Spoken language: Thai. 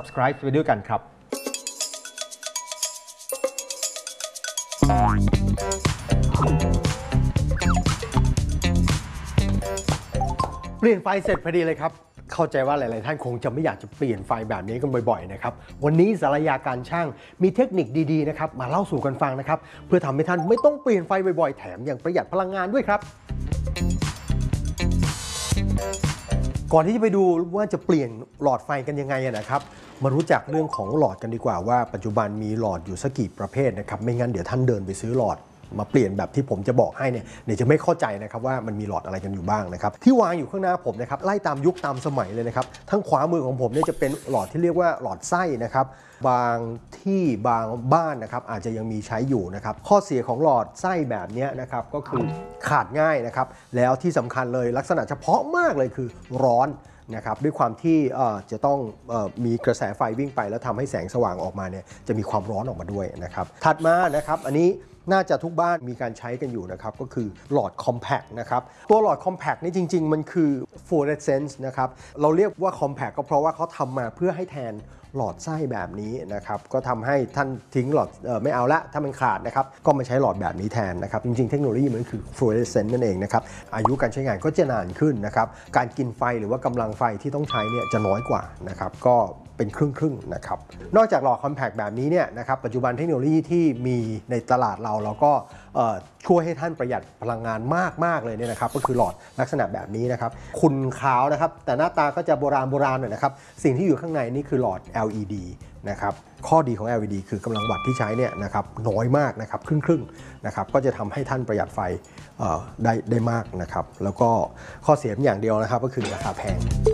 subscribe ไปด้วยกันครับเปลี่ยนไฟเสร็จพอดีเลยครับเข้าใจว่าหลายๆท่านคงจะไม่อยากจะเปลี่ยนไฟแบบนี้กันบ่อยๆนะครับวันนี้สารยาการช่างมีเทคนิคดีๆนะครับมาเล่าสู่กันฟังนะครับเพื่อทำให้ท่านไม่ต้องเปลี่ยนไฟบ่อยๆแถมยังประหยัดพลังงานด้วยครับก่อนที่จะไปดูว่าจะเปลี่ยนหลอดไฟกันยังไงนะครับมารู้จักเรื่องของหลอดกันดีกว่าว่าปัจจุบันมีหลอดอยู่สักกี่ประเภทนะครับไม่งั้นเดี๋ยวท่านเดินไปซื้อหลอดมาเปลี่ยนแบบที่ผมจะบอกให้เนี่ยเดี๋ยวจะไม่เข้าใจนะครับว่ามันมีหลอดอะไรกันอยู่บ้างนะครับที่วางอยู่ข้างหน้าผมนะครับไล่ตามยุคตามสมัยเลยนะครับทางขวามือของผมเนี่ยจะเป็นหลอดที่เรียกว่าหลอดไส้นะครับบางที่บางบ้านนะครับอาจจะยังมีใช้อยู่นะครับข้อเสียของหลอดไส้แบบนี้นะครับก็คือขาดง่ายนะครับแล้วที่สำคัญเลยลักษณะเฉพาะมากเลยคือร้อนนะครับด้วยความที่จะต้องมีกระแสไฟวิ่งไปแล้วทำให้แสงสว่างออกมาเนี่ยจะมีความร้อนออกมาด้วยนะครับถัดมานะครับอันนี้น่าจะทุกบ้านมีการใช้กันอยู่นะครับก็คือหลอด compact นะครับตัวหลอด compact นี่จริงๆมันคือ fluorescence นะครับเราเรียกว่า compact ก็เพราะว่าเขาทำมาเพื่อให้แทนหลอดไส้แบบนี้นะครับก็ทำให้ท่านทิ้งหลอดไม่เอาละถ้ามันขาดนะครับก็มาใช้หลอดแบบนี้แทนนะครับจริงๆเทคโนโลยีมันคือ fluorescence นั่นเองนะครับอายุการใช้งานก็จะนานขึ้นนะครับการกินไฟหรือว่ากำลังไฟที่ต้องใช้เนี่ยจะน้อยกว่านะครับก็เป็นครึ่งๆนะครับนอกจากหลอด compact แบบนี้เนี่ยนะครับปัจจุบันเทคโนโลยีที่มีในตลาดเราก็ช่วยให้ท่านประหยัดพลังงานมากๆเลยเนี่ยนะครับก็คือหลอดลักษณะแบบนี้นะครับขุ่นขาวนะครับแต่หน้าตาก็จะโบราณหน่อยนะครับสิ่งที่อยู่ข้างในนี่คือหลอด LED นะครับข้อดีของ LED คือกำลังวัตต์ที่ใช้เนี่ยนะครับน้อยมากนะครับครึ่งนะครับก็จะทำให้ท่านประหยัดไฟได้มากนะครับแล้วก็ข้อเสียอย่างเดียวนะครับก็คือราคาแพง